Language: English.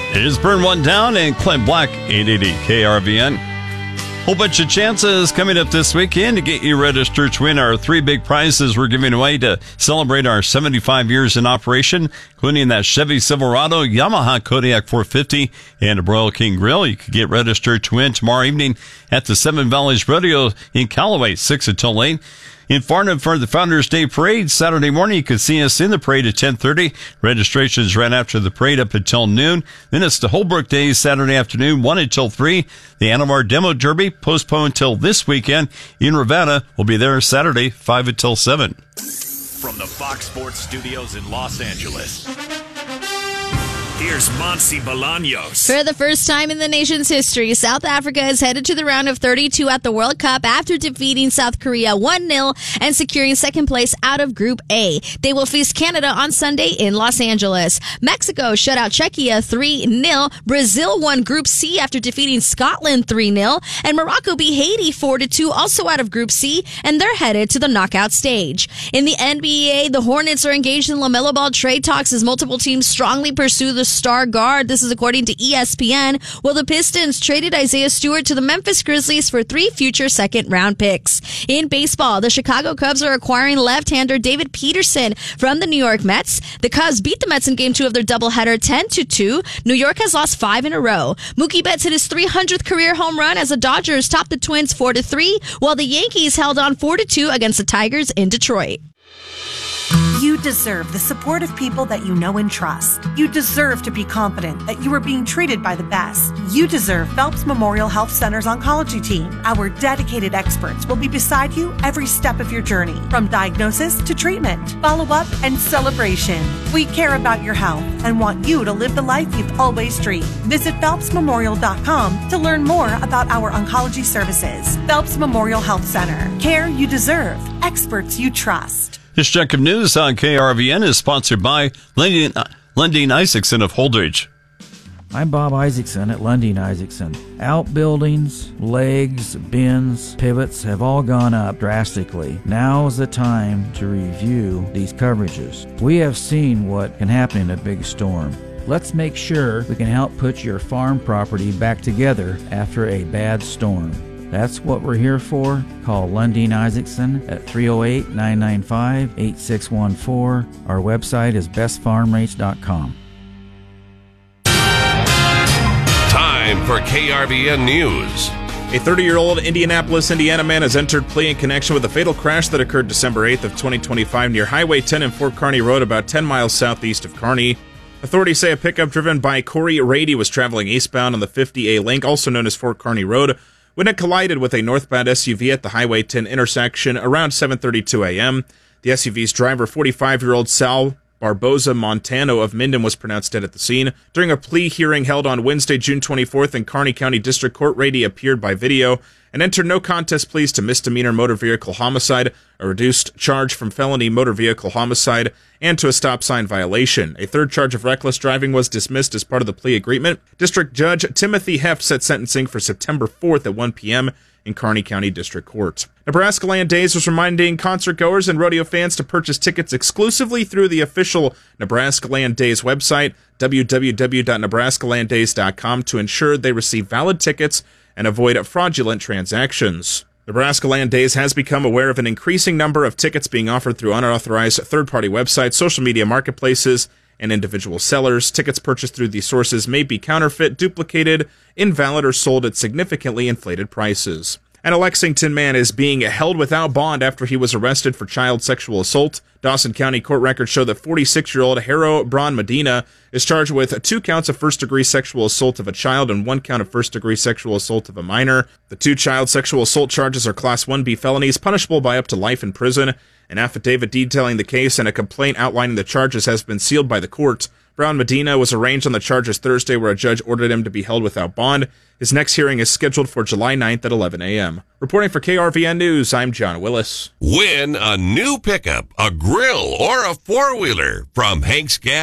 It is Burn One Down and Clint Black, 880 KRVN. Whole bunch of chances coming up this weekend to get you registered to win our three big prizes we're giving away to celebrate our 75 years in operation, including that Chevy Silverado, Yamaha Kodiak 450, and a Royal King Grill. You can get registered to win tomorrow evening at the Seven Valleys Rodeo in Callaway, 6 until 8. In Farnham for the Founders Day Parade, Saturday morning, you can see us in the parade at 10:30. Registrations right after the parade up until noon. Then it's the Holbrook Day, Saturday afternoon, 1 until 3. The Anamar Demo Derby, postponed until this weekend. In Ravenna, we'll be there Saturday, 5 until 7. From the Fox Sports Studios in Los Angeles, here's Monsi Bolaños. For the first time in the nation's history, South Africa is headed to the round of 32 at the World Cup after defeating South Korea 1-0 and securing second place out of Group A. They will face Canada on Sunday in Los Angeles. Mexico shut out Czechia 3-0. Brazil won Group C after defeating Scotland 3-0. And Morocco beat Haiti 4-2, also out of Group C, and they're headed to the knockout stage. In the NBA, the Hornets are engaged in LaMelo Ball trade talks as multiple teams strongly pursue the star guard. This is according to ESPN. Well, the Pistons traded Isaiah Stewart to the Memphis Grizzlies for 3 future second-round picks. In baseball, the Chicago Cubs are acquiring left-hander David Peterson from the New York Mets. The Cubs beat the Mets in Game 2 of their doubleheader 10-2. New York has lost 5 in a row. Mookie Betts hit his 300th career home run as the Dodgers topped the Twins 4-3, while the Yankees held on 4-2 against the Tigers in Detroit. You deserve the support of people that you know and trust. You deserve to be confident that you are being treated by the best. You deserve Phelps Memorial Health Center's oncology team. Our dedicated experts will be beside you every step of your journey, from diagnosis to treatment, follow-up, and celebration. We care about your health and want you to live the life you've always dreamed. Visit PhelpsMemorial.com to learn more about our oncology services. Phelps Memorial Health Center. Care you deserve. Experts you trust. This chunk of news on KRVN is sponsored by Lundeen Isaacson of Holdridge. I'm Bob Isaacson at Lundeen Isaacson. Outbuildings, legs, bins, pivots have all gone up drastically. Now is the time to review these coverages. We have seen what can happen in a big storm. Let's make sure we can help put your farm property back together after a bad storm. That's what we're here for. Call Lundeen Isaacson at 308-995-8614. Our website is bestfarmrates.com. Time for KRVN News. A 30-year-old Indianapolis, Indiana man has entered plea in connection with a fatal crash that occurred December 8th of 2025 near Highway 10 and Fort Kearny Road, about 10 miles southeast of Kearny. Authorities say a pickup driven by Corey Rady was traveling eastbound on the 50A link, also known as Fort Kearny Road, when it collided with a northbound SUV at the Highway 10 intersection around 7:32 a.m. The SUV's driver, 45-year-old Sal Barboza Montano of Minden, was pronounced dead at the scene. During a plea hearing held on Wednesday, June 24th in Kearny County District Court, Rady appeared by video and entered no contest pleas to misdemeanor motor vehicle homicide, a reduced charge from felony motor vehicle homicide, and to a stop sign violation. A third charge of reckless driving was dismissed as part of the plea agreement. District Judge Timothy Heft set sentencing for September 4th at 1 p.m. in Kearny County District Court. Nebraska Land Days was reminding concert goers and rodeo fans to purchase tickets exclusively through the official Nebraska Land Days website, www.nebraskalanddays.com, to ensure they receive valid tickets and avoid fraudulent transactions. Nebraska Land Days has become aware of an increasing number of tickets being offered through unauthorized third-party websites, social media marketplaces, and individual sellers. Tickets purchased through these sources may be counterfeit, duplicated, invalid, or sold at significantly inflated prices. And a Lexington man is being held without bond after he was arrested for child sexual assault. Dawson County court records show that 46-year-old Hero Braun Medina is charged with 2 counts of first-degree sexual assault of a child and 1 count of first-degree sexual assault of a minor. The 2 child sexual assault charges are Class 1B felonies, punishable by up to life in prison. An affidavit detailing the case and a complaint outlining the charges has been sealed by the court. Braun Medina was arraigned on the charges Thursday, where a judge ordered him to be held without bond. His next hearing is scheduled for July 9th at 11 a.m. Reporting for KRVN News, I'm John Willis. Win a new pickup, a grill, or a four-wheeler from Hank's Gas.